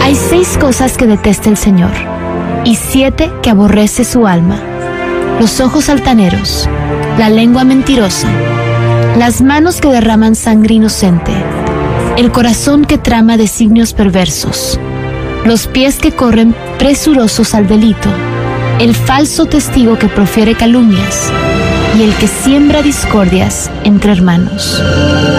Hay 6 cosas que detesta el Señor, y 7 que aborrece su alma: los ojos altaneros, la lengua mentirosa, las manos que derraman sangre inocente, el corazón que trama designios perversos, los pies que corren presurosos al delito, el falso testigo que profiere calumnias y el que siembra discordias entre hermanos.